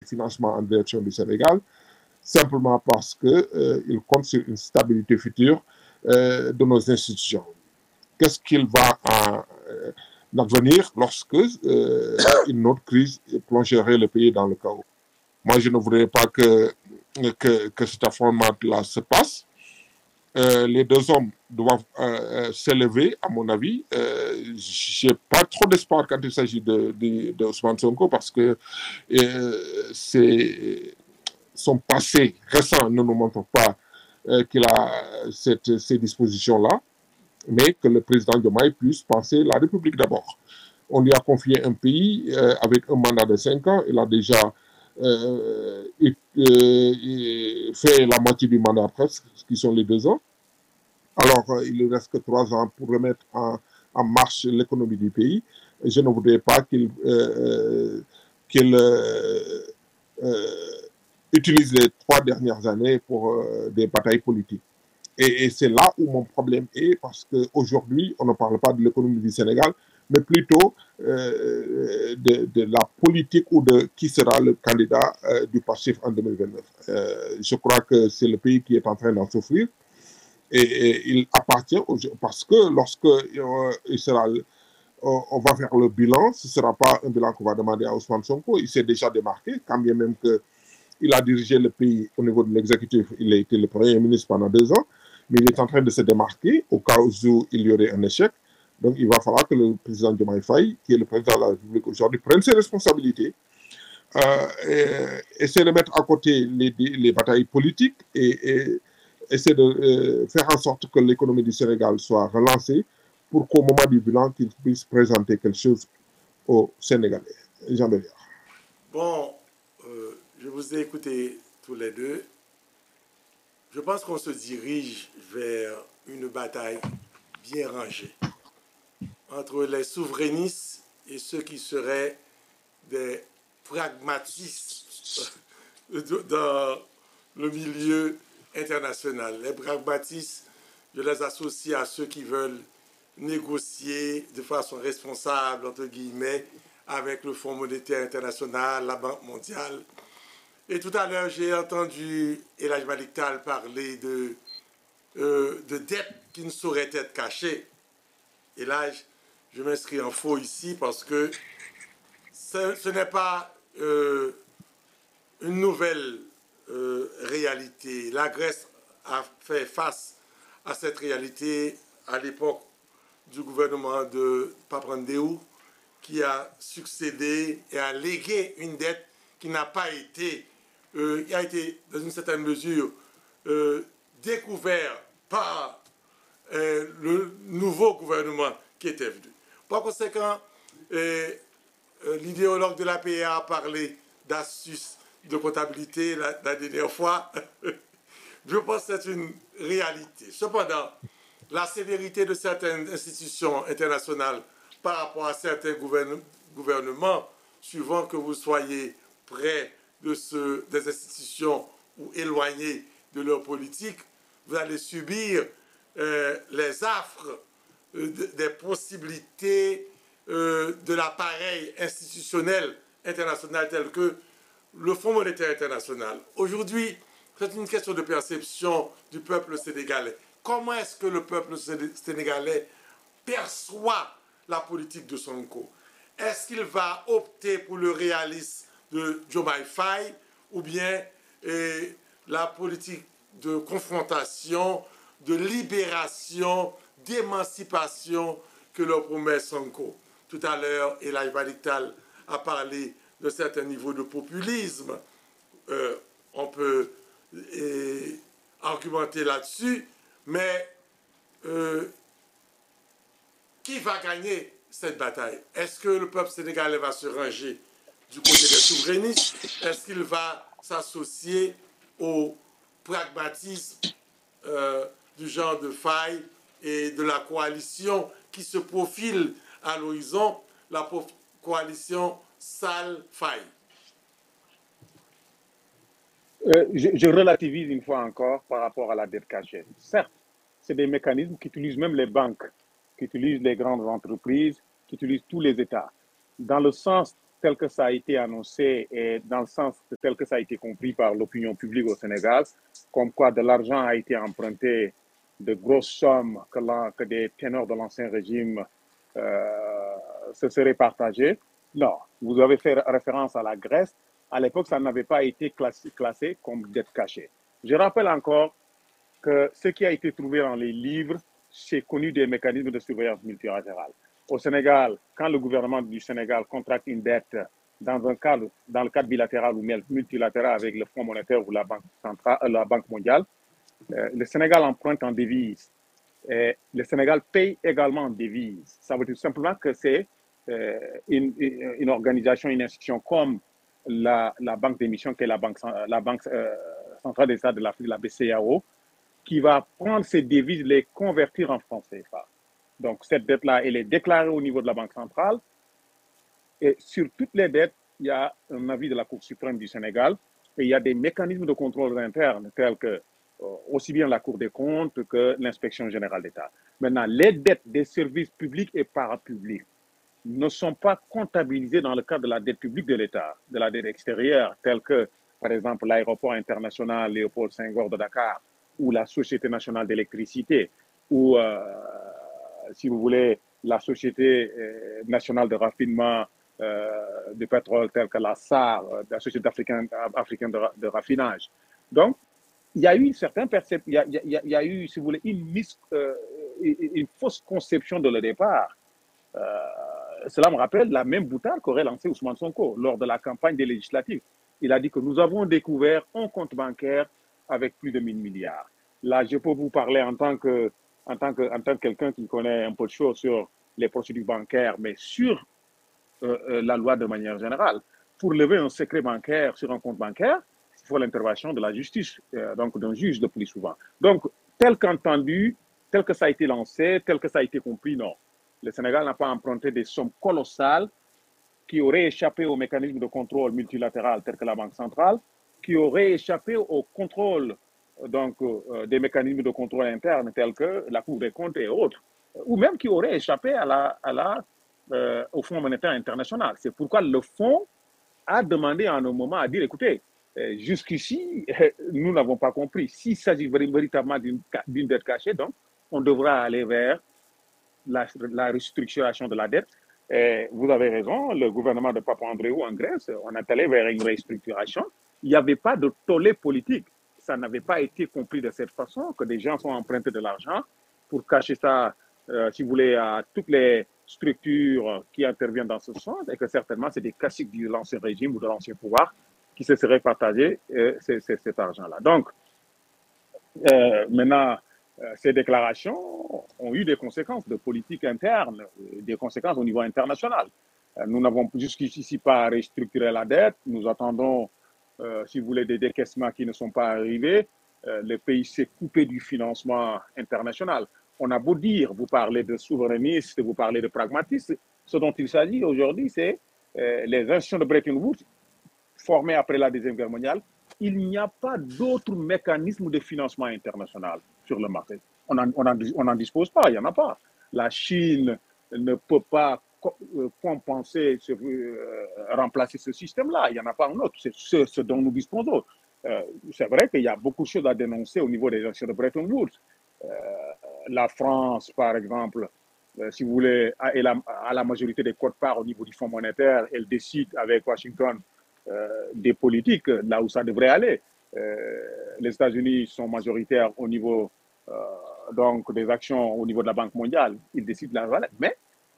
financement en direction du Sénégal, simplement parce qu'il compte sur une stabilité future de nos institutions. Qu'est-ce qu'il va en advenir lorsque une autre crise plongerait le pays dans le chaos? Moi, je ne voudrais pas que cet affrontement-là se passe. Les deux hommes doivent s'élever, à mon avis. Je n'ai pas trop d'espoir quand il s'agit de Ousmane Sonko parce que son passé récent ne nous montre pas qu'il a ces dispositions-là, mais que le président Diomaye puisse penser la République d'abord. On lui a confié un pays avec un mandat de 5 ans. Il a déjà fait la moitié du mandat presque, ce qui sont les 2 ans. Alors, il ne reste que 3 ans pour remettre en marche l'économie du pays. Et je ne voudrais pas qu'il utilise les 3 dernières années pour des batailles politiques. Et c'est là où mon problème est, parce qu'aujourd'hui, on ne parle pas de l'économie du Sénégal, mais plutôt de la politique ou de qui sera le candidat du PASTEF en 2029. Je crois que c'est le pays qui est en train d'en souffrir. Et il appartient, parce que lorsque on va faire le bilan, ce ne sera pas un bilan qu'on va demander à Ousmane Sonko. Il s'est déjà démarqué, quand bien même qu'il a dirigé le pays au niveau de l'exécutif. Il a été le Premier ministre pendant 2 ans, mais il est en train de se démarquer au cas où il y aurait un échec. Donc il va falloir que le président Diomaye Faye, qui est le président de la République aujourd'hui, prenne ses responsabilités, essaie de mettre à côté les batailles politiques et essaie de faire en sorte que l'économie du Sénégal soit relancée pour qu'au moment du bilan, qu'il puisse présenter quelque chose aux Sénégalais. Jean Béliard. Bon, je vous ai écouté tous les deux. Je pense qu'on se dirige vers une bataille bien rangée entre les souverainistes et ceux qui seraient des pragmatistes dans le milieu international. Les pragmatistes, je les associe à ceux qui veulent négocier de façon responsable, entre guillemets, avec le Fonds monétaire international, la Banque mondiale. Et tout à l'heure, j'ai entendu El Hadj Malick Tall parler de dettes qui ne sauraient être cachées. Et là, je m'inscris en faux ici parce que ce n'est pas une nouvelle réalité. La Grèce a fait face à cette réalité à l'époque du gouvernement de Papandreou, qui a succédé et a légué une dette qui n'a pas été, qui a été dans une certaine mesure découverte par le nouveau gouvernement qui était venu. Par conséquent, l'idéologue de l'APA a parlé d'astuces de comptabilité la dernière fois. Je pense que c'est une réalité. Cependant, la sévérité de certaines institutions internationales par rapport à certains gouvernements, suivant que vous soyez près des institutions ou éloigné de leur politique, vous allez subir les affres des possibilités de l'appareil institutionnel international tel que le Fonds monétaire international. Aujourd'hui, c'est une question de perception du peuple sénégalais. Comment est-ce que le peuple sénégalais perçoit la politique de Sonko? Est-ce qu'il va opter pour le réalisme de Diomaye Faye ou bien la politique de confrontation, de libération, d'émancipation que leur promet Sonko? Tout à l'heure, El Hadj Malick Tall a parlé de certains niveaux de populisme. On peut argumenter là-dessus, mais qui va gagner cette bataille? Est-ce que le peuple sénégalais va se ranger du côté des souverainistes? Est-ce qu'il va s'associer au pragmatisme du genre de Faye et de la coalition qui se profile à l'horizon, la coalition Sall-Faye? Je relativise une fois encore par rapport à la dette cachée. Certes, c'est des mécanismes qu'utilisent même les banques, qu'utilisent les grandes entreprises, qu'utilisent tous les États, dans le sens tel que ça a été annoncé et dans le sens tel que ça a été compris par l'opinion publique au Sénégal, comme quoi de l'argent a été emprunté, de grosses sommes que des ténors de l'ancien régime se seraient partagés. Non, vous avez fait référence à la Grèce. À l'époque, ça n'avait pas été classé comme dette cachée. Je rappelle encore que ce qui a été trouvé dans les livres, c'est connu des mécanismes de surveillance multilatérale. Au Sénégal, quand le gouvernement du Sénégal contracte une dette dans le cadre bilatéral ou multilatéral avec le Fonds monétaire ou la Banque centrale, la Banque mondiale, le Sénégal emprunte en devises. Le Sénégal paye également en devises. Ça veut dire simplement que c'est une organisation, une institution comme la banque d'émission, qui est la banque centrale des États de l'Afrique, la BCEAO, qui va prendre ces devises, les convertir en francs CFA. Donc, cette dette-là, elle est déclarée au niveau de la Banque centrale. Et sur toutes les dettes, il y a un avis de la Cour suprême du Sénégal et il y a des mécanismes de contrôle interne tels que aussi bien la Cour des comptes que l'inspection générale d'État. Maintenant, les dettes des services publics et parapublics ne sont pas comptabilisées dans le cadre de la dette publique de l'État, de la dette extérieure, telle que, par exemple, l'aéroport international Léopold Senghor de Dakar ou la Société nationale d'électricité ou, si vous voulez, la Société nationale de raffinement de pétrole telle que la SAR, la Société africaine de raffinage. Donc, il y a eu une certaine perception, il y a eu, si vous voulez, une fausse conception de le départ. Cela me rappelle la même boutade qu'aurait lancé Ousmane Sonko lors de la campagne des législatives. Il a dit que nous avons découvert un compte bancaire avec plus de 1000 milliards. Là, je peux vous parler en tant que quelqu'un qui connaît un peu de choses sur les procédures bancaires, mais sur la loi de manière générale. Pour lever un secret bancaire sur un compte bancaire, il faut l'intervention de la justice, donc d'un juge le plus souvent. Donc, tel qu'entendu, tel que ça a été lancé, tel que ça a été compris, non. Le Sénégal n'a pas emprunté des sommes colossales qui auraient échappé au mécanisme de contrôle multilatéral tel que la Banque centrale, qui auraient échappé au contrôle donc, des mécanismes de contrôle interne tels que la Cour des comptes et autres, ou même qui auraient échappé au Fonds monétaire international. C'est pourquoi le Fonds a demandé à un moment à dire, écoutez, jusqu'ici, nous n'avons pas compris. S'il s'agit véritablement d'une dette cachée, donc, on devra aller vers la restructuration de la dette. Et vous avez raison, le gouvernement de Papandréou en Grèce, on est allé vers une restructuration. Il n'y avait pas de tollé politique. Ça n'avait pas été compris de cette façon, que des gens sont empruntés de l'argent pour cacher ça, si vous voulez, à toutes les structures qui interviennent dans ce sens, et que certainement, c'est des classiques de l'ancien régime ou de l'ancien pouvoir qui se seraient partagés cet argent-là. Donc, maintenant, ces déclarations ont eu des conséquences de politique interne, des conséquences au niveau international. Nous n'avons jusqu'ici pas restructuré la dette. Nous attendons, si vous voulez, des décaissements qui ne sont pas arrivés. Le pays s'est coupé du financement international. On a beau dire, vous parlez de souverainistes, vous parlez de pragmatistes. Ce dont il s'agit aujourd'hui, c'est les institutions de Bretton Woods formées après la Deuxième Guerre mondiale. Il n'y a pas d'autre mécanisme de financement international sur le marché. On n'en dispose pas, il n'y en a pas. La Chine ne peut pas compenser, remplacer ce système-là. Il n'y en a pas un autre. C'est ce dont nous disposons. C'est vrai qu'il y a beaucoup de choses à dénoncer au niveau des institutions de Bretton Woods. La France, par exemple, si vous voulez, a la majorité des quotes-parts au niveau du Fonds monétaire. Elle décide avec Washington des politiques là où ça devrait aller. Les États-Unis sont majoritaires au niveau donc des actions au niveau de la Banque mondiale. Ils décident de la valeur. Mais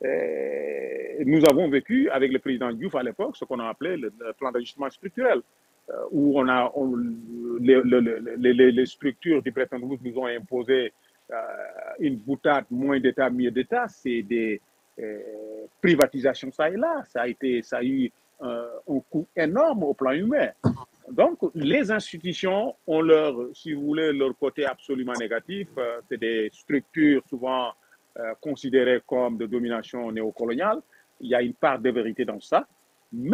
nous avons vécu avec le président Diouf à l'époque ce qu'on a appelé le plan d'ajustement structurel, où les structures du Bretton Woods nous ont imposé une boutade, moins d'État, mieux d'État. C'est des privatisations ça et là. Ça a eu un coût énorme au plan humain. Donc, les institutions ont si vous voulez, leur côté absolument négatif. C'est des structures souvent considérées comme de domination néocoloniale. Il y a une part de vérité dans ça. Mais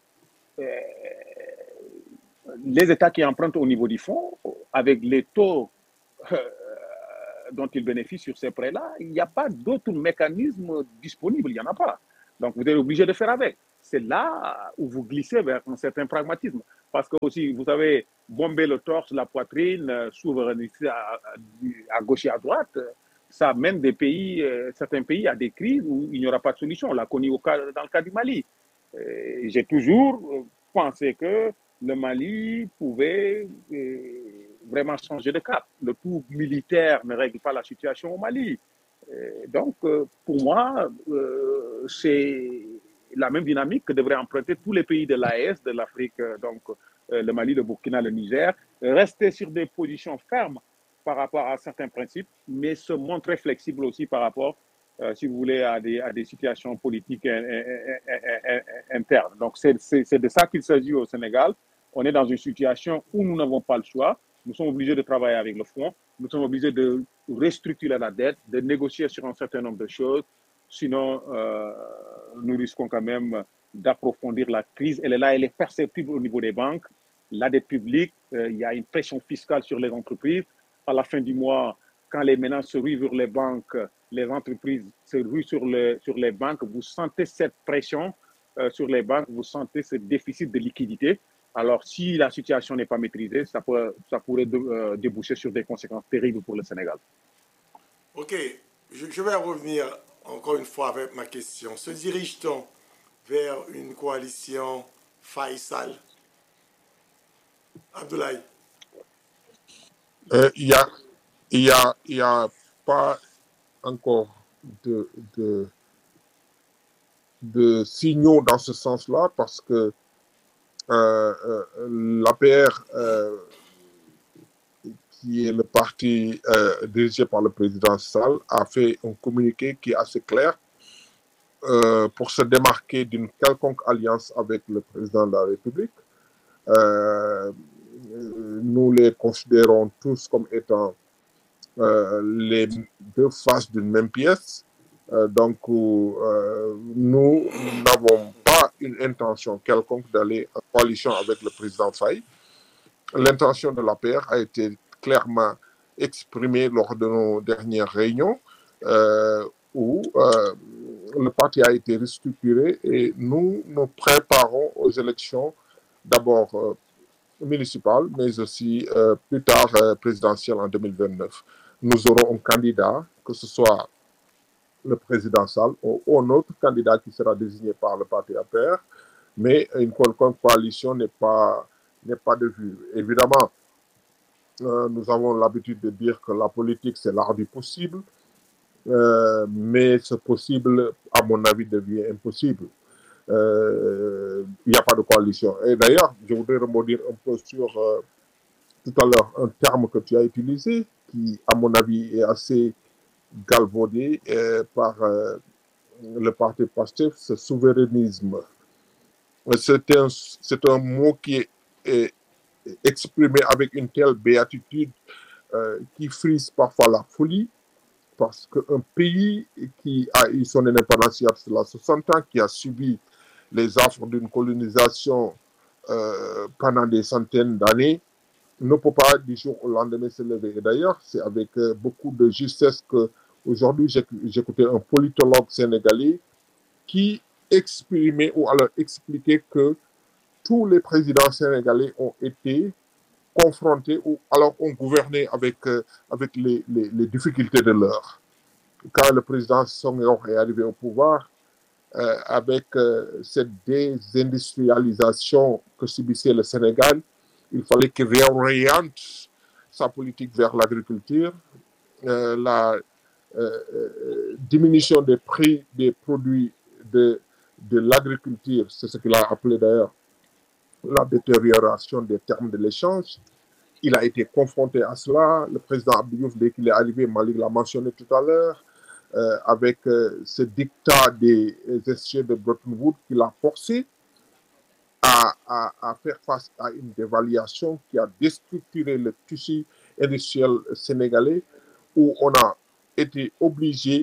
les États qui empruntent au niveau du fonds, avec les taux dont ils bénéficient sur ces prêts-là, il n'y a pas d'autre mécanisme disponible. Il n'y en a pas. Donc, vous êtes obligé de faire avec. c'est là où vous glissez vers un certain pragmatisme. Parce que aussi, vous avez bombé le torse, la poitrine, souveraineté à gauche et à droite, ça mène des pays, certains pays à des crises où il n'y aura pas de solution. On l'a connu dans le cas du Mali. J'ai toujours pensé que le Mali pouvait vraiment changer de cap. Le tout militaire ne règle pas la situation au Mali. Donc, pour moi, c'est la même dynamique que devraient emprunter tous les pays de l'AES, de l'Afrique, donc le Mali, le Burkina, le Niger, rester sur des positions fermes par rapport à certains principes, mais se montrer flexible aussi par rapport, si vous voulez, à des situations politiques internes. Donc, c'est de ça qu'il s'agit au Sénégal. On est dans une situation où nous n'avons pas le choix. Nous sommes obligés de travailler avec le fonds. Nous sommes obligés de restructurer la dette, de négocier sur un certain nombre de choses. Sinon, nous risquons quand même d'approfondir la crise. Elle est là, elle est perceptible au niveau des banques. La dette publique, il y a une pression fiscale sur les entreprises. À la fin du mois, quand les ménages se ruent vers les banques, les entreprises se ruent sur les banques, vous sentez cette pression sur les banques, vous sentez ce déficit de liquidité. Alors, si la situation n'est pas maîtrisée, ça pourrait déboucher sur des conséquences terribles pour le Sénégal. Ok, je vais revenir encore une fois avec ma question. Se dirige-t-on vers une coalition Faisal? Abdoulaye? Il y a pas encore de signaux dans ce sens-là parce que l'APR, qui est le parti dirigé par le président Sall, a fait un communiqué qui est assez clair pour se démarquer d'une quelconque alliance avec le président de la République. Nous les considérons tous comme étant les deux faces d'une même pièce. Donc, nous n'avons pas une intention quelconque d'aller en coalition avec le président Faye. L'intention de l'APR a été clairement exprimée lors de nos dernières réunions où le parti a été restructuré et nous nous préparons aux élections d'abord municipales, mais aussi plus tard présidentielles en 2029. Nous aurons un candidat, que ce soit le président Sall ou un autre candidat qui sera désigné par le parti APR, mais une quelconque coalition n'est pas de vue. Évidemment, nous avons l'habitude de dire que la politique, c'est l'art du possible, mais ce possible, à mon avis, devient impossible. Il n'y a pas de coalition. Et d'ailleurs, je voudrais rebondir un peu sur tout à l'heure un terme que tu as utilisé, qui, à mon avis, est assez galvaudé par le parti PASTEF, ce souverainisme. C'est un mot qui est exprimé avec une telle béatitude qui frise parfois la folie, parce qu'un pays qui a eu son indépendance il y a 60 ans, qui a subi les affres d'une colonisation pendant des centaines d'années, ne peut pas du jour au lendemain se lever. Et d'ailleurs, c'est avec beaucoup de justesse que aujourd'hui j'écoutais un politologue sénégalais qui exprimait ou alors expliquait que tous les présidents sénégalais ont été confrontés ou alors ont gouverné avec les difficultés de l'heure. Quand le président Senghor est arrivé au pouvoir, avec cette désindustrialisation que subissait le Sénégal, il fallait qu'il réoriente sa politique vers l'agriculture, la diminution des prix des produits de l'agriculture, c'est ce qu'il a appelé d'ailleurs la détérioration des termes de l'échange. Il a été confronté à cela. Le président Abdou Diouf, dès qu'il est arrivé, Malik l'a mentionné tout à l'heure, avec ce dictat des institutions de Bretton Woods qui l'a forcé à faire face à une dévaluation qui a déstructuré le tissu industriel sénégalais, où on a été obligé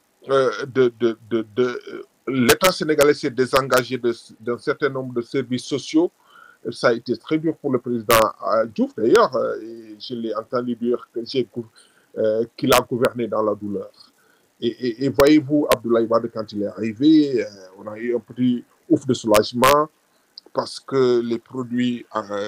l'État sénégalais s'est désengagé d'un certain nombre de services sociaux. Ça a été très dur pour le président Diouf, d'ailleurs. Je l'ai entendu dire qu'il a gouverné dans la douleur. Et voyez-vous, Abdoulaye Wade, quand il est arrivé, on a eu un petit ouf de soulagement parce que les produits,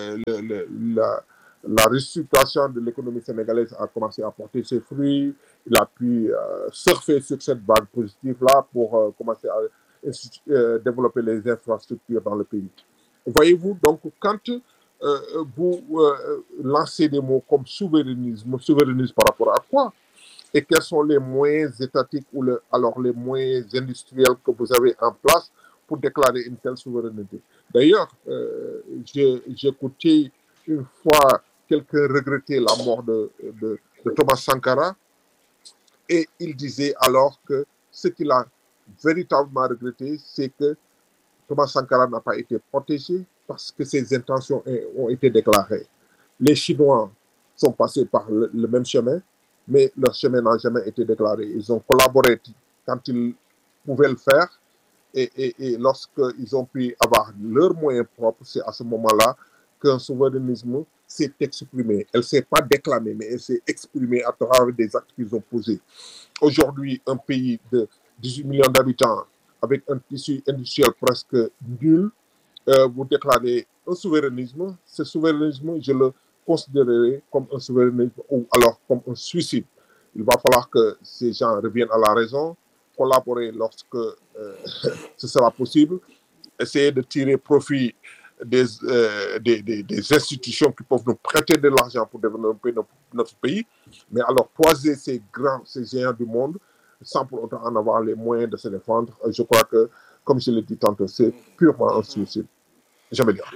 la restructuration de l'économie sénégalaise a commencé à porter ses fruits. Il a pu surfer sur cette vague positive-là pour commencer à développer les infrastructures dans le pays. Voyez-vous, donc, quand vous lancez des mots comme souverainisme, souverainisme par rapport à quoi? Et quels sont les moyens étatiques ou alors les moyens industriels que vous avez en place pour déclarer une telle souveraineté? D'ailleurs, j'écoutais une fois quelqu'un regretter la mort de Thomas Sankara et il disait alors que ce qu'il a véritablement regretté, c'est que Thomas Sankara n'a pas été protégé parce que ses intentions ont été déclarées. Les Chinois sont passés par le même chemin, mais leur chemin n'a jamais été déclaré. Ils ont collaboré quand ils pouvaient le faire et lorsqu'ils ont pu avoir leurs moyens propres, c'est à ce moment-là qu'un souverainisme s'est exprimé. Elle ne s'est pas déclamée, mais elle s'est exprimée à travers des actes qu'ils ont posés. Aujourd'hui, un pays de 18 millions d'habitants avec un tissu industriel presque nul, vous déclarez un souverainisme. Ce souverainisme, je le considérerais comme un souverainisme ou alors comme un suicide. Il va falloir que ces gens reviennent à la raison, collaborer lorsque ce sera possible, essayer de tirer profit des institutions qui peuvent nous prêter de l'argent pour développer notre pays, mais alors toiser ces géants du monde sans pour autant en avoir les moyens de se défendre, je crois que, comme je l'ai dit tantôt, c'est purement un suicide. Jamais dire.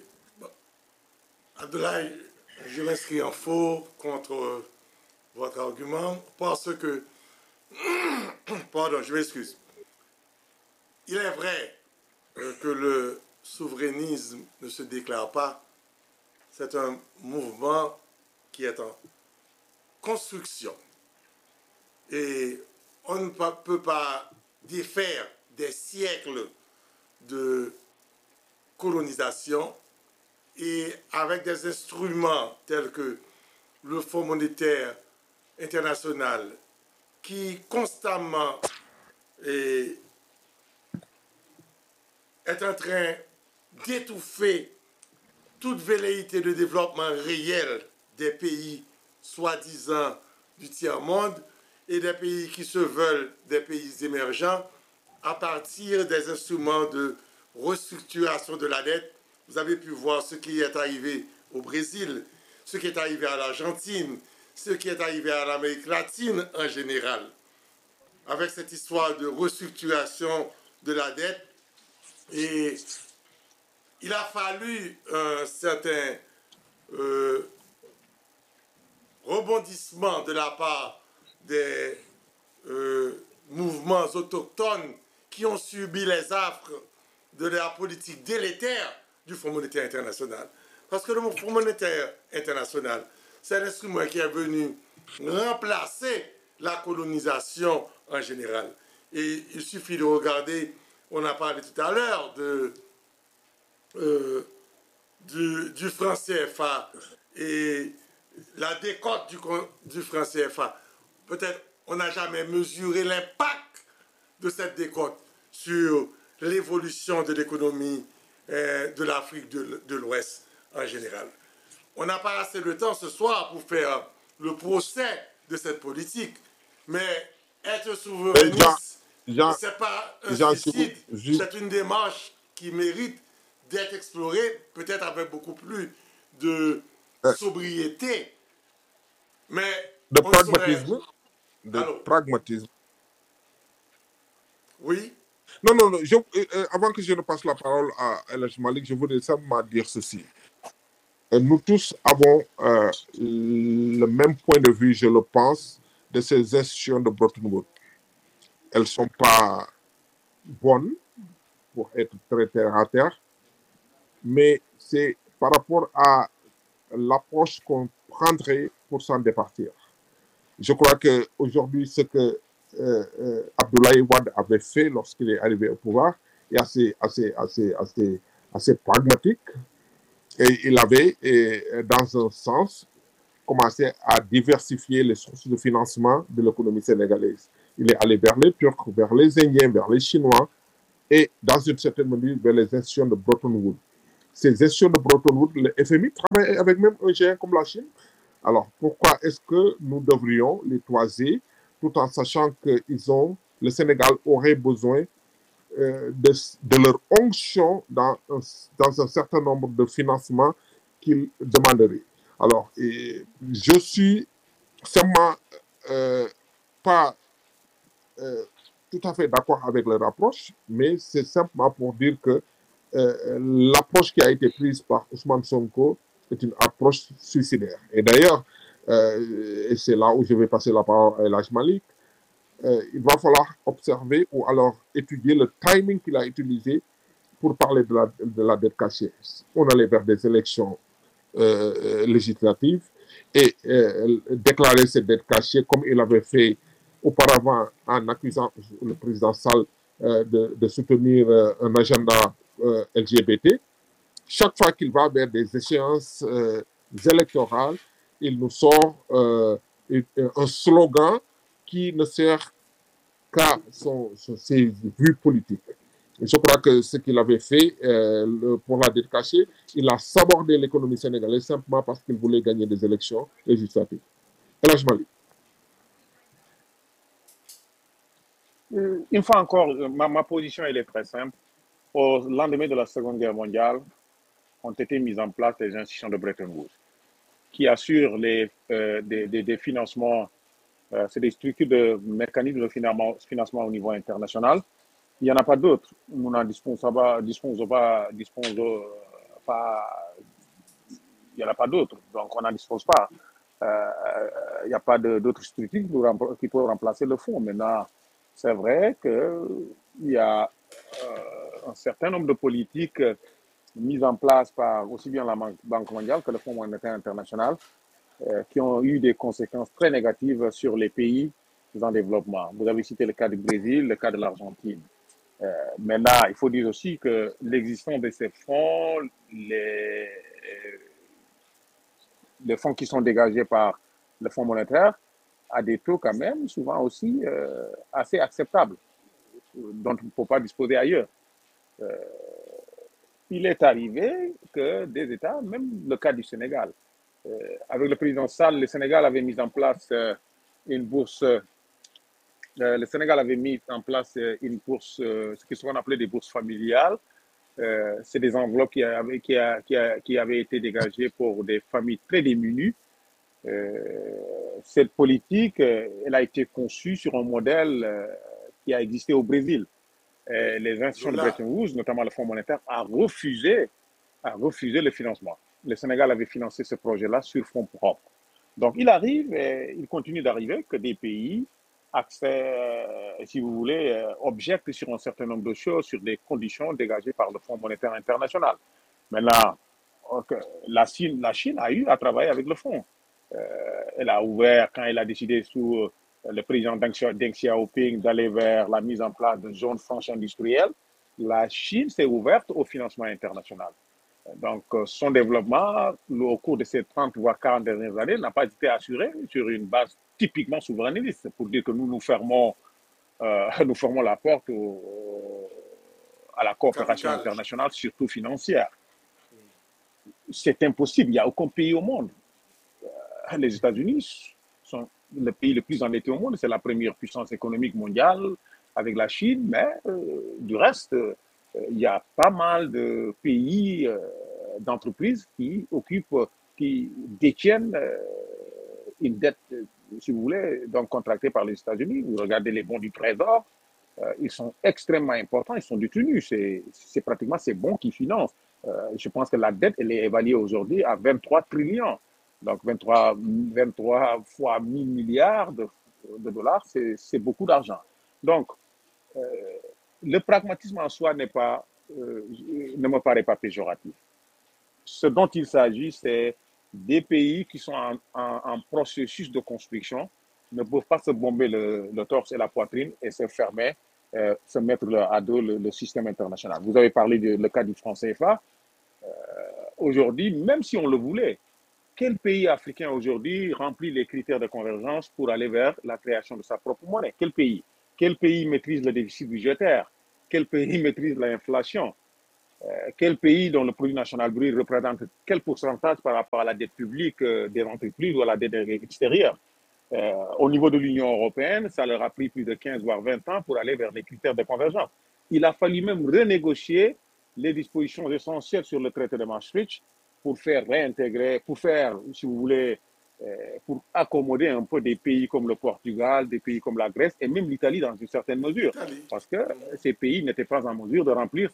Abdoulaye, je m'inscris en faux contre votre argument parce que, pardon, je m'excuse. Il est vrai que le souverainisme ne se déclare pas. C'est un mouvement qui est en construction. Et on ne peut pas défaire des siècles de colonisation et avec des instruments tels que le Fonds monétaire international qui constamment est en train d'étouffer toute velléité de développement réel des pays soi-disant du tiers-monde et des pays qui se veulent des pays émergents à partir des instruments de restructuration de la dette. Vous avez pu voir ce qui est arrivé au Brésil, ce qui est arrivé à l'Argentine, ce qui est arrivé à l'Amérique latine en général. Avec cette histoire de restructuration de la dette, et il a fallu un certain rebondissement de la part des mouvements autochtones qui ont subi les affres de la politique délétère du Fonds monétaire international. Parce que le Fonds monétaire international, c'est un instrument qui est venu remplacer la colonisation en général. Et il suffit de regarder, on a parlé tout à l'heure du franc CFA et la décote du franc CFA. Peut-être on n'a jamais mesuré l'impact de cette décote sur l'évolution de l'économie de l'Afrique de l'Ouest en général. On n'a pas assez de temps ce soir pour faire le procès de cette politique, mais être souverainiste, ce n'est pas un suicide, c'est une démarche qui mérite d'être explorée, peut-être avec beaucoup plus de sobriété, mais de pragmatisme. Pragmatisme. Oui. Non, avant que je ne passe la parole à El Malik, je voudrais simplement dire ceci. Nous tous avons le même point de vue, je le pense, de ces institutions de Bretton Woods. Elles ne sont pas bonnes, pour être très terre à terre, mais c'est par rapport à l'approche qu'on prendrait pour s'en départir. Je crois qu'aujourd'hui, ce que Abdoulaye Wade avait fait lorsqu'il est arrivé au pouvoir est assez pragmatique. Et il avait, dans un sens, commencé à diversifier les sources de financement de l'économie sénégalaise. Il est allé vers les Turcs, vers les Indiens, vers les Chinois, et dans une certaine mesure vers les institutions de Bretton Woods. Ces institutions de Bretton Woods, le FMI travaille avec même un géant comme la Chine. Alors pourquoi est-ce que nous devrions les toiser tout en sachant que le Sénégal aurait besoin de leur onction dans un certain nombre de financements qu'ils demanderaient. Alors, je suis seulement pas tout à fait d'accord avec leur approche, mais c'est simplement pour dire que l'approche qui a été prise par Ousmane Sonko est une approche suicidaire. Et d'ailleurs, et c'est là où je vais passer la parole à El Hadj Malick, il va falloir observer ou alors étudier le timing qu'il a utilisé pour parler de la dette cachée. On allait vers des élections législatives et déclarer cette dette cachée comme il avait fait auparavant en accusant le président Sall de soutenir un agenda LGBT. Chaque fois qu'il va vers des échéances électorales, il nous sort un slogan qui ne sert qu'à ses vues politiques. Je crois que ce qu'il avait fait pour la dette cachée, il a sabordé l'économie sénégalaise simplement parce qu'il voulait gagner des élections législatives. El Hadj Malick. Une fois encore, ma position elle est très simple. Au lendemain de la Seconde Guerre mondiale, ont été mises en place les institutions de Bretton Woods qui assurent des financements, c'est des structures de mécanismes de financement au niveau international. Il n'y en a pas d'autres. Nous n'en disposons pas, il n'y en a pas d'autres. Donc, on n'en dispose pas. Il n'y a pas d'autres structures qui peuvent remplacer le fonds. Maintenant, c'est vrai qu'il y a un certain nombre de politiques mises en place par aussi bien la Banque mondiale que le Fonds monétaire international qui ont eu des conséquences très négatives sur les pays en développement. Vous avez cité le cas du Brésil, le cas de l'Argentine. Mais là, il faut dire aussi que l'existence de ces fonds, les fonds qui sont dégagés par le Fonds monétaire, à des taux quand même souvent aussi assez acceptables, dont il ne faut pas disposer ailleurs. Il est arrivé que des États, même le cas du Sénégal, avec le président Sall, le Sénégal avait mis en place une bourse. Le Sénégal avait mis en place une bourse, ce qu'on appelait des bourses familiales. C'est des enveloppes qui avaient été dégagées pour des familles très démunies. Cette politique, elle a été conçue sur un modèle qui a existé au Brésil. Les institutions de Bretton Woods, notamment le Fonds monétaire, a refusé le financement. Le Sénégal avait financé ce projet-là sur fonds propres. Donc, il arrive et il continue d'arriver que des pays si vous voulez, objectent sur un certain nombre de choses, sur des conditions dégagées par le Fonds monétaire international. Maintenant, la Chine a eu à travailler avec le fonds. Elle a ouvert, quand elle a décidé sous le président Deng Xiaoping d'aller vers la mise en place de zones franches industrielles, la Chine s'est ouverte au financement international. Donc, son développement au cours de ces 30 voire 40 dernières années n'a pas été assuré sur une base typiquement souverainiste, pour dire que nous fermons la porte à la coopération internationale, surtout financière. C'est impossible. Il n'y a aucun pays au monde. Les États-Unis sont le pays le plus endetté au monde. C'est la première puissance économique mondiale avec la Chine, mais du reste, il y a pas mal de pays, d'entreprises qui détiennent une dette, si vous voulez, donc contractée par les États-Unis. Vous regardez les bons du Trésor, ils sont extrêmement importants, ils sont détenus. C'est pratiquement ces bons qui financent. Je pense que la dette, elle est évaluée aujourd'hui à 23 trillions. Donc 23 fois 1000 milliards de dollars, c'est beaucoup d'argent. Donc, le pragmatisme en soi ne me paraît pas péjoratif. Ce dont il s'agit, c'est des pays qui sont en processus de construction, ne peuvent pas se bomber le torse et la poitrine et se fermer, se mettre à dos le système international. Vous avez parlé le cas du franc CFA. Aujourd'hui, même si on le voulait, quel pays africain aujourd'hui remplit les critères de convergence pour aller vers la création de sa propre monnaie? Quel pays maîtrise le déficit budgétaire? quel pays maîtrise l'inflation? Quel pays dont le produit national brut représente quel pourcentage par rapport à la dette publique des entreprises ou à la dette extérieure? Au niveau de l'Union européenne, ça leur a pris plus de 15 voire 20 ans pour aller vers les critères de convergence. Il a fallu même renégocier les dispositions essentielles sur le traité de Maastricht pour faire réintégrer, pour faire, si vous voulez, pour accommoder un peu des pays comme le Portugal, des pays comme la Grèce et même l'Italie dans une certaine mesure. Parce que ces pays n'étaient pas en mesure de remplir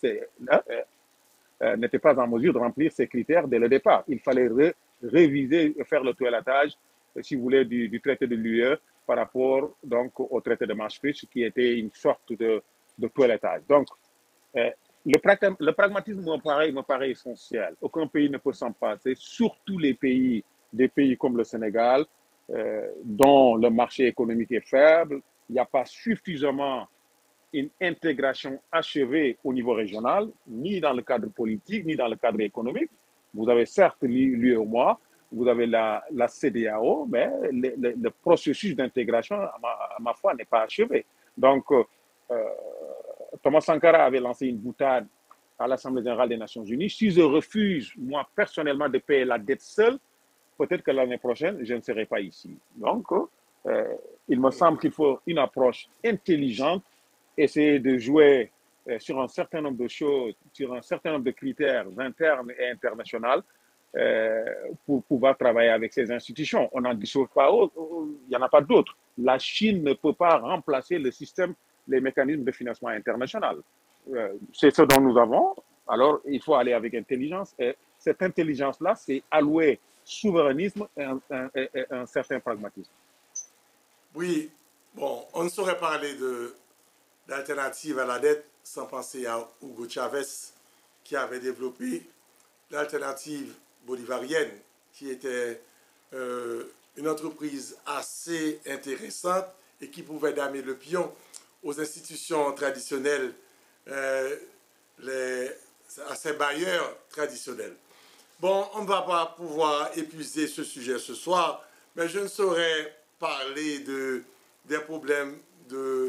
ces critères dès le départ. Il fallait réviser, faire le toilettage, si vous voulez, du traité de l'UE par rapport donc au traité de Maastricht qui était une sorte de toilettage. Donc, le pragmatisme me paraît essentiel. Aucun pays ne peut s'en passer, surtout des pays comme le Sénégal, dont le marché économique est faible. Il n'y a pas suffisamment une intégration achevée au niveau régional, ni dans le cadre politique, ni dans le cadre économique. Vous avez certes l'UEMOA, vous avez la CEDEAO, mais le processus d'intégration, à ma foi, n'est pas achevé. Donc, Thomas Sankara avait lancé une boutade à l'Assemblée générale des Nations Unies. Si je refuse, moi, personnellement, de payer la dette seule, peut-être que l'année prochaine, je ne serai pas ici. Donc, il me semble qu'il faut une approche intelligente, essayer de jouer sur un certain nombre de choses, sur un certain nombre de critères internes et internationaux pour pouvoir travailler avec ces institutions. On n'en dissout pas autre, il n'y en a pas d'autres. La Chine ne peut pas remplacer le système, les mécanismes de financement international. C'est ce dont nous avons. Alors, il faut aller avec intelligence. Et cette intelligence-là, c'est allouer souverainisme et un certain pragmatisme. Oui, bon, on ne saurait parler d'alternative à la dette sans penser à Hugo Chavez qui avait développé l'alternative bolivarienne qui était une entreprise assez intéressante et qui pouvait damer le pion aux institutions traditionnelles, à ces bailleurs traditionnels. Bon, on ne va pas pouvoir épuiser ce sujet ce soir, mais je ne saurais parler des problèmes de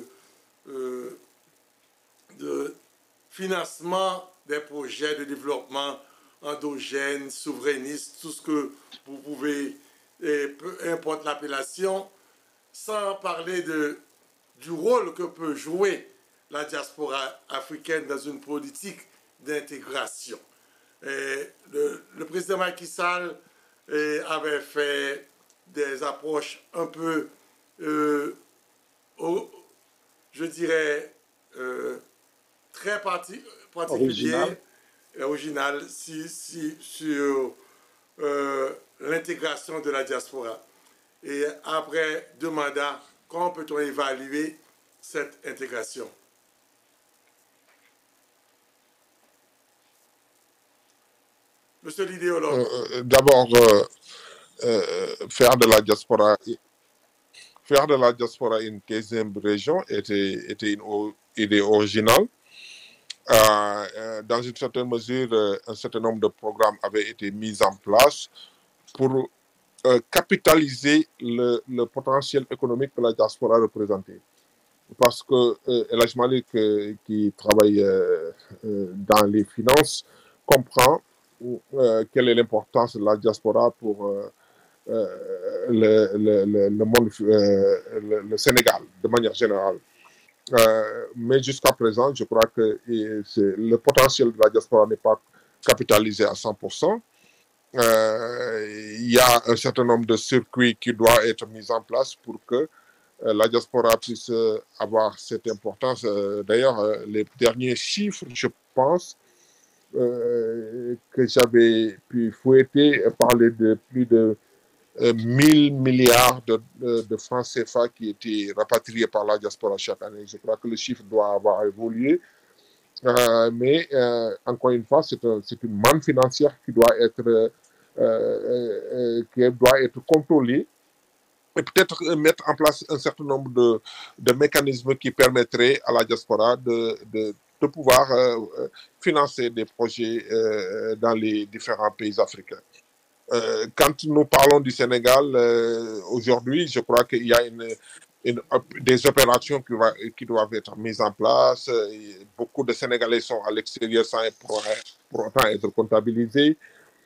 financement des projets de développement endogène, souverainiste, tout ce que vous pouvez, et peu importe l'appellation, sans parler du rôle que peut jouer la diaspora africaine dans une politique d'intégration. Le président Macky Sall avait fait des approches un peu, je dirais, très particulières, originales sur l'intégration de la diaspora. Et après 2 mandats, comment peut-on évaluer cette intégration? Monsieur l'idéologue. D'abord, faire de la diaspora une 15e région était une idée originale. Dans une certaine mesure, un certain nombre de programmes avaient été mis en place pour capitaliser le potentiel économique que la diaspora représentait. Parce que El Hadj Malick, qui travaille dans les finances, comprend quelle est l'importance de la diaspora pour le monde, le Sénégal, de manière générale. Mais jusqu'à présent, je crois que le potentiel de la diaspora n'est pas capitalisé à 100%. Il y a un certain nombre de circuits qui doivent être mis en place pour que la diaspora puisse avoir cette importance. D'ailleurs, les derniers chiffres, je pense, que j'avais pu fouetter parlaient de plus de 1000 milliards de francs CFA qui étaient rapatriés par la diaspora chaque année. Je crois que le chiffre doit avoir évolué. Mais encore une fois, c'est une manne financière qui doit être contrôlée et peut-être mettre en place un certain nombre de mécanismes qui permettraient à la diaspora de pouvoir financer des projets dans les différents pays africains. Quand nous parlons du Sénégal, aujourd'hui, je crois qu'il y a des opérations qui doivent être mises en place. Beaucoup de Sénégalais sont à l'extérieur sans pour autant être comptabilisés.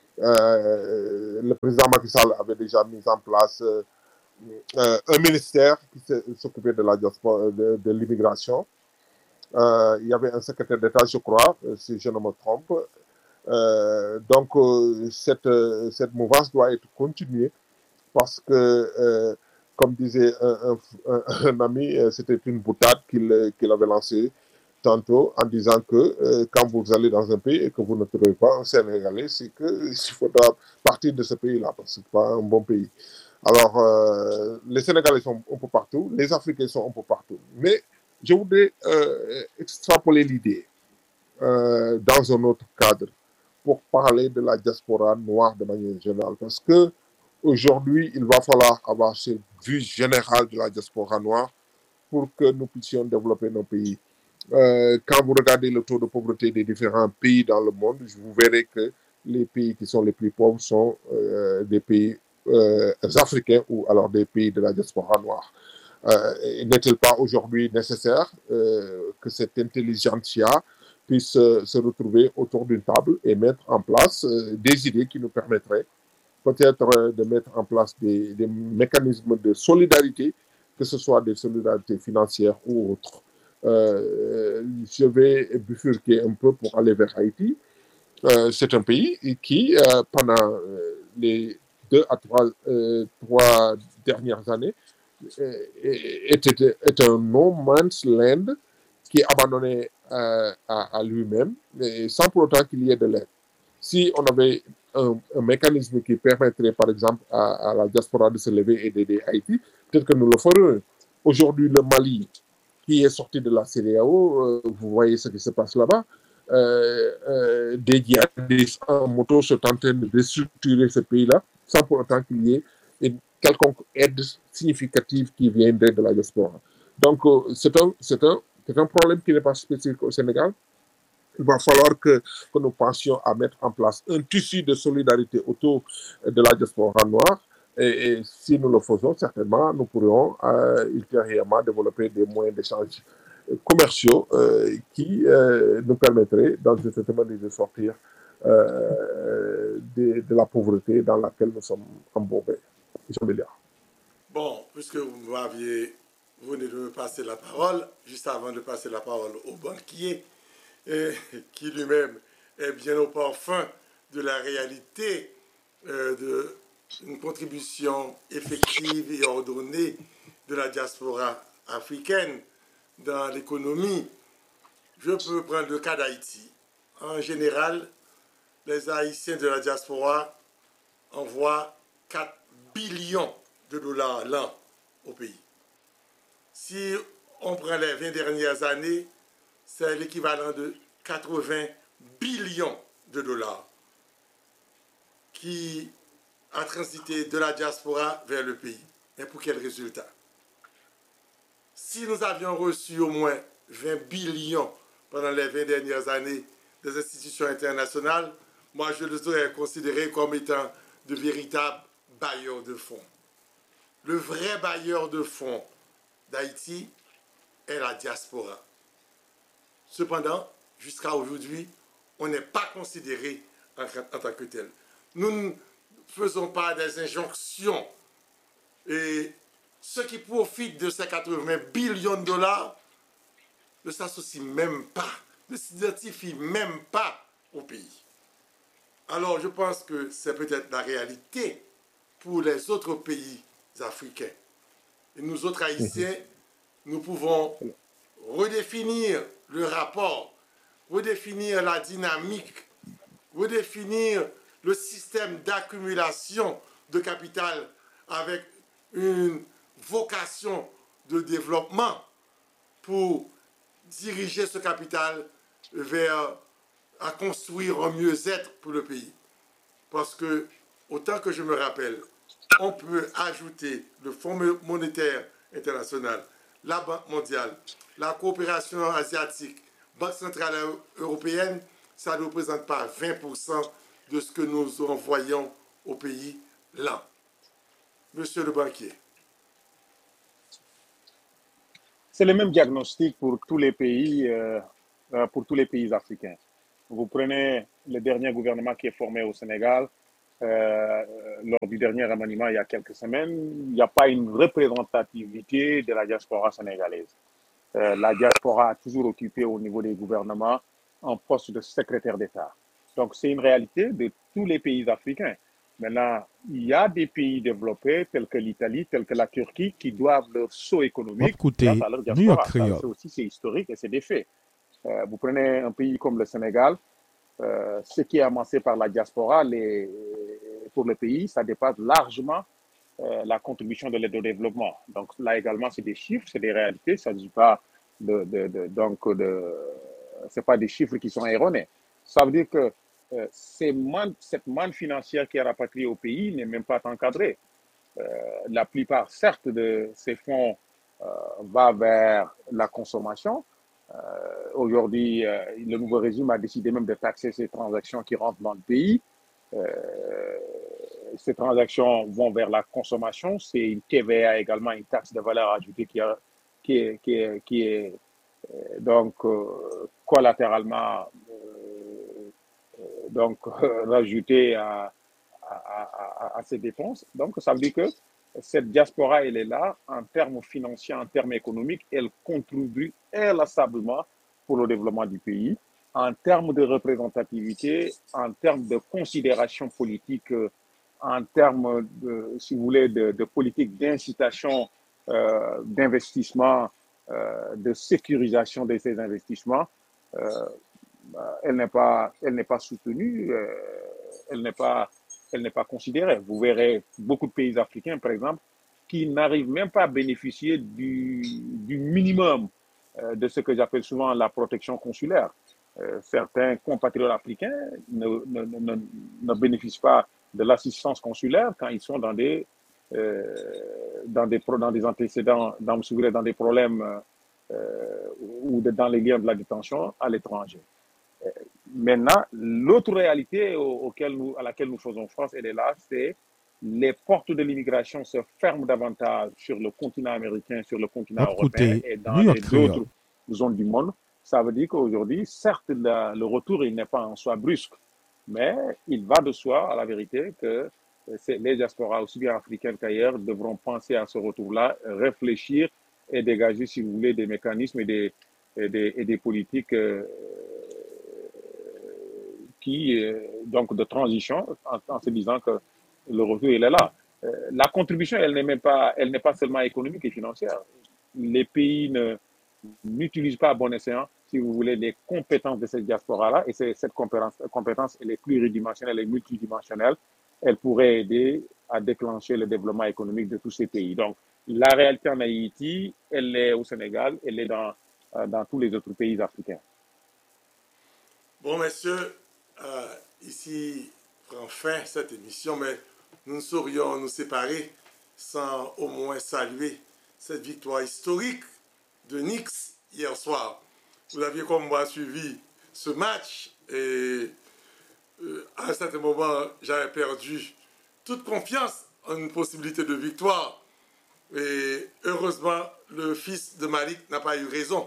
Le président Macky Sall avait déjà mis en place un ministère qui s'occupait de la diaspora, de l'immigration. Il y avait un secrétaire d'État, je crois, si je ne me trompe. Donc, cette mouvance doit être continuée parce que, comme disait un ami, c'était une boutade qu'il avait lancée tantôt en disant que quand vous allez dans un pays et que vous ne trouvez pas un Sénégalais, c'est qu'il faudra partir de ce pays-là parce que ce n'est pas un bon pays. Alors, les Sénégalais sont un peu partout, les Africains sont un peu partout. Mais je voudrais extrapoler l'idée dans un autre cadre pour parler de la diaspora noire de manière générale. Parce que aujourd'hui, il va falloir avoir cette vue générale de la diaspora noire pour que nous puissions développer nos pays. Quand vous regardez le taux de pauvreté des différents pays dans le monde, vous verrez que les pays qui sont les plus pauvres sont des pays africains ou alors des pays de la diaspora noire. N'est-il pas aujourd'hui nécessaire que cette intelligentsia puisse se retrouver autour d'une table et mettre en place des idées qui nous permettraient peut-être de mettre en place des mécanismes de solidarité, que ce soit des solidarités financières ou autres. Je vais bifurquer un peu pour aller vers Haïti. C'est un pays qui, pendant les 3 dernières années, est un no man's land qui est abandonné à lui-même, sans pour autant qu'il y ait de l'aide. Si on avait un mécanisme qui permettrait, par exemple, à la diaspora de se lever et d'aider Haïti, peut-être que nous le ferions. Aujourd'hui, le Mali, qui est sorti de la CEDEAO, vous voyez ce qui se passe là-bas. Des djihadistes en moto sont en train de déstructurer ce pays-là, sans pour autant qu'il y ait une quelconque aide significative qui viendrait de la diaspora. Donc, c'est un problème qui n'est pas spécifique au Sénégal. Il va falloir que nous pensions à mettre en place un tissu de solidarité autour de la diaspora noire. Et si nous le faisons, certainement, nous pourrions ultérieurement développer des moyens d'échange commerciaux qui nous permettraient, dans une certaine manière, de sortir de la pauvreté dans laquelle nous sommes embourbés. Bon, puisque vous venez de me passer la parole, juste avant de passer la parole au banquier, qui lui-même est bien au parfum de la réalité d'une contribution effective et ordonnée de la diaspora africaine dans l'économie. Je peux prendre le cas d'Haïti. En général, les Haïtiens de la diaspora envoient 4 billions de dollars l'an au pays. Si on prend les 20 dernières années, c'est l'équivalent de 80 billions de dollars qui a transité de la diaspora vers le pays. Mais pour quel résultat? Si nous avions reçu au moins 20 billions pendant les 20 dernières années des institutions internationales, moi je les aurais considérés comme étant de véritables bailleurs de fonds. Le vrai bailleur de fonds d'Haïti est la diaspora. Cependant, jusqu'à aujourd'hui, on n'est pas considéré en tant que tel. Nous ne faisons pas des injonctions. Et ceux qui profitent de ces 80 billions de dollars ne s'associent même pas, ne s'identifient même pas au pays. Alors, je pense que c'est peut-être la réalité pour les autres pays africains. Et nous autres Haïtiens, nous pouvons redéfinir le rapport, redéfinir la dynamique, redéfinir le système d'accumulation de capital avec une vocation de développement pour diriger ce capital vers à construire un mieux-être pour le pays. Parce que, autant que je me rappelle, on peut ajouter le Fonds monétaire international, la Banque mondiale, la coopération asiatique, Banque centrale européenne, ça ne représente pas 20% de ce que nous envoyons au pays là. Monsieur le banquier. c'est le même diagnostic pour tous les pays africains. Vous prenez le dernier gouvernement qui est formé au Sénégal, lors du dernier remaniement il y a quelques semaines, il n'y a pas une représentativité de la diaspora sénégalaise. La diaspora a toujours occupé au niveau des gouvernements un poste de secrétaire d'État. Donc, c'est une réalité de tous les pays africains. Maintenant, il y a des pays développés tels que l'Italie, tels que la Turquie, qui doivent leur saut économique grâce à leur diaspora. Ça aussi, c'est historique et c'est des faits. Vous prenez un pays comme le Sénégal, ce qui est amassé par la diaspora pour le pays, ça dépasse largement la contribution de l'aide au développement. Donc là également, c'est des chiffres, c'est des réalités. Ça ne dit pas c'est pas des chiffres qui sont erronés. Ça veut dire que cette manne financière qui est rapatriée au pays n'est même pas encadrée. La plupart, certes, de ces fonds va vers la consommation. Aujourd'hui, le nouveau régime a décidé même de taxer ces transactions qui rentrent dans le pays. Ces transactions vont vers la consommation. C'est une TVA également, une taxe de valeur ajoutée qui est donc collatéralement rajoutée à ces dépenses. Donc, ça veut dire que cette diaspora, elle est là en termes financiers, en termes économiques, elle contribue inlassablement pour le développement du pays. En termes de représentativité, en termes de considération politique, en termes, si vous voulez, de politique d'incitation, d'investissement, de sécurisation de ces investissements, elle n'est pas soutenue, elle n'est pas considérée. Vous verrez beaucoup de pays africains, par exemple, qui n'arrivent même pas à bénéficier du minimum de ce que j'appelle souvent la protection consulaire. Certains compatriotes africains ne bénéficient pas de l'assistance consulaire quand ils sont dans des antécédents, dans des problèmes ou dans les liens de la détention à l'étranger. Maintenant, l'autre réalité à laquelle nous faisons face, elle est là, c'est les portes de l'immigration se ferment davantage sur le continent américain, sur le continent européen et dans les autres zones du monde. Ça veut dire qu'aujourd'hui, certes, le retour il n'est pas en soi brusque, mais il va de soi, à la vérité, que les diasporas, aussi bien africaines qu'ailleurs, devront penser à ce retour-là, réfléchir et dégager, si vous voulez, des mécanismes et des politiques donc de transition, en se disant que le retour, il est là. La contribution, elle n'est pas seulement économique et financière. Les pays n'utilisent pas à bon escient, si vous voulez, les compétences de cette diaspora-là, et cette compétence, elle est pluridimensionnelle et multidimensionnelle, elle pourrait aider à déclencher le développement économique de tous ces pays. Donc, la réalité en Haïti, elle est au Sénégal, elle est dans tous les autres pays africains. Bon, messieurs, ici prend fin cette émission, mais nous ne saurions nous séparer sans au moins saluer cette victoire historique de Knicks hier soir. Vous aviez comme moi suivi ce match et à un certain moment, j'avais perdu toute confiance en une possibilité de victoire. Et heureusement, le fils de Malik n'a pas eu raison.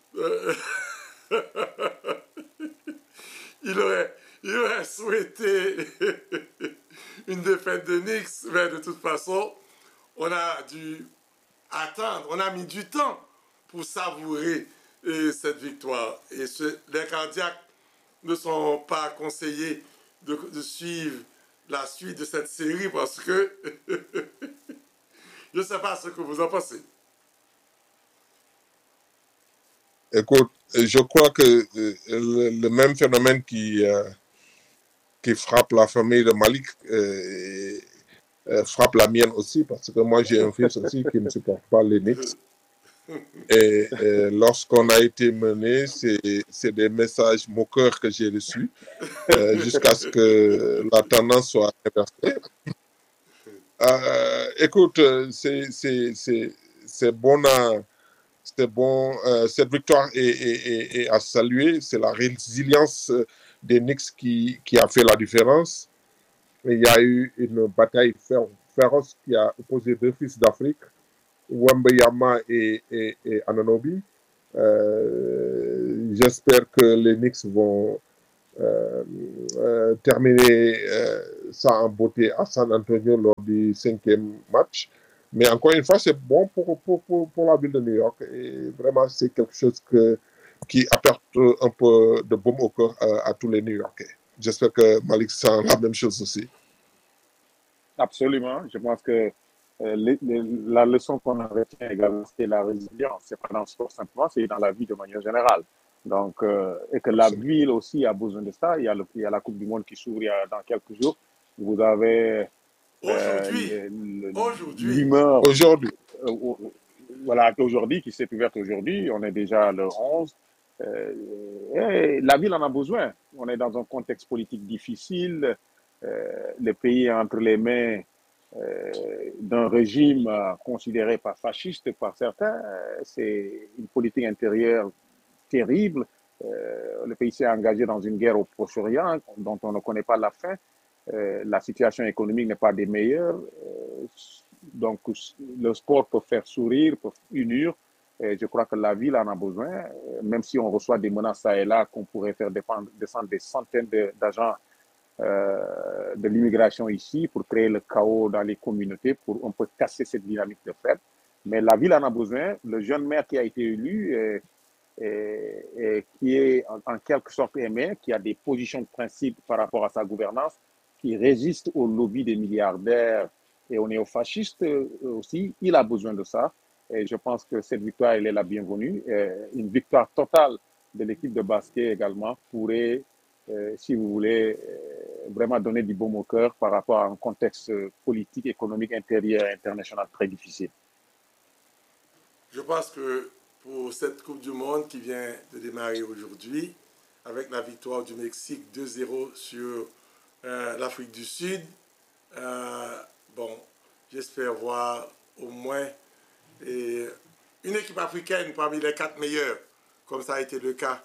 Il aurait souhaité une défaite de Knicks, mais de toute façon, on a dû attendre, on a mis du temps pour savourer cette victoire. Et les cardiaques ne sont pas conseillés de suivre la suite de cette série parce que je ne sais pas ce que vous en pensez. Écoute, je crois que le même phénomène qui frappe la famille de Malik frappe la mienne aussi, parce que moi j'ai un fils aussi qui ne supporte pas les Knicks. Et lorsqu'on a été mené, c'est des messages moqueurs que j'ai reçus jusqu'à ce que la tendance soit inversée. Écoute, c'est bon cette victoire est à saluer. C'est la résilience des Knicks qui a fait la différence. Il y a eu une bataille féroce qui a opposé deux fils d'Afrique. Wembanyama et Ananobi. J'espère que les Knicks vont terminer ça en beauté à San Antonio lors du 5e match. Mais encore une fois, c'est bon pour la ville de New York. Et vraiment, c'est quelque chose qui apporte un peu de baume au cœur à tous les New-Yorkais. J'espère que Malik sent la même chose aussi. Absolument. Je pense que la leçon qu'on en retient également, c'est la résilience. C'est pas dans le sport simplement, c'est dans la vie de manière générale. Donc, et que la Absolument. ville aussi a besoin de ça. Il y a la Coupe du Monde qui s'ouvre dans quelques jours. Vous avez Aujourd'hui, l'humeur Aujourd'hui. voilà, aujourd'hui, qui s'est ouverte aujourd'hui. On est déjà le 11. Et la ville en a besoin. On est dans un contexte politique difficile. Le pays est entre les mains d'un régime considéré pas fasciste par certains. C'est une politique intérieure terrible. Le pays s'est engagé dans une guerre au Proche-Orient dont on ne connaît pas la fin. La situation économique n'est pas des meilleures. Donc, le sport peut faire sourire, peut unir. Et je crois que la ville en a besoin, même si on reçoit des menaces ça et là, qu'on pourrait faire descendre des centaines d'agents de l'immigration ici pour créer le chaos dans les communautés, pour on peut casser cette dynamique de fait. Mais la ville en a besoin. Le jeune maire qui a été élu, et qui est en quelque sorte aimé, qui a des positions de principe par rapport à sa gouvernance, qui résiste au lobby des milliardaires et aux néofascistes aussi, il a besoin de ça. Et je pense que cette victoire, elle est la bienvenue. Une victoire totale de l'équipe de basket également pourrait, si vous voulez, vraiment donner du baume au cœur par rapport à un contexte politique, économique, intérieur et international très difficile. Je pense que pour cette Coupe du Monde qui vient de démarrer aujourd'hui, avec la victoire du Mexique 2-0 sur l'Afrique du Sud, bon, j'espère voir au moins une équipe africaine parmi les 4 meilleures, comme ça a été le cas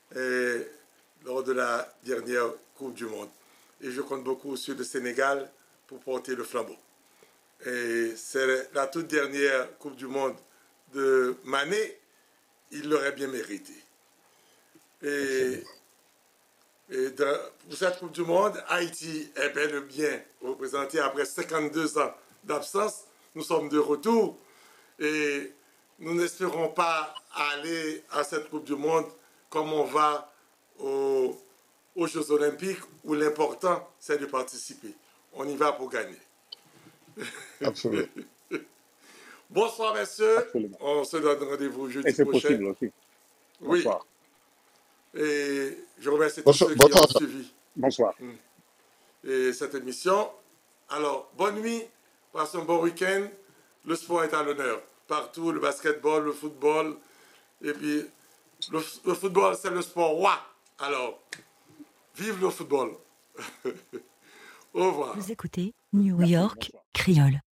lors de la dernière Coupe du Monde. Et je compte beaucoup sur le Sénégal pour porter le flambeau. Et c'est la toute dernière Coupe du Monde de Mané, il l'aurait bien mérité. Pour cette Coupe du Monde, Haïti est bel et bien représenté après 52 ans d'absence. Nous sommes de retour et nous n'espérons pas aller à cette Coupe du Monde comme on va aux Jeux Olympiques où l'important c'est de participer. On y va pour gagner. Absolument. Bonsoir, messieurs. Absolument. On se donne rendez-vous jeudi prochain. Et c'est possible aussi. Bonsoir. Oui. Et je remercie tous ceux qui ont suivi. Bonsoir. Et cette émission. Alors, bonne nuit. Passez un bon week-end. Le sport est à l'honneur. Partout, le basketball, le football. Et puis, le football, c'est le sport roi. Alors, vive le football. Au revoir. Vous écoutez New York Creole.